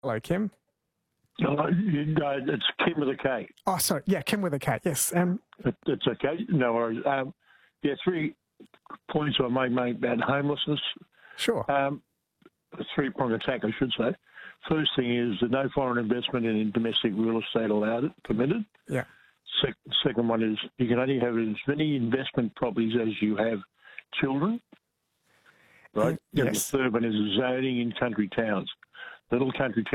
Hello, Kim. No, it's Kim with a K. Oh, sorry. Yeah, Kim with a K. Yes. It's okay. No worries. 3 points I might make about homelessness. Sure. A three-pronged attack, I should say. First thing is no foreign investment in domestic real estate permitted. Yeah. Second one is you can only have as many investment properties as you have children. Right? Yes. And the third one is zoning in country towns. Little country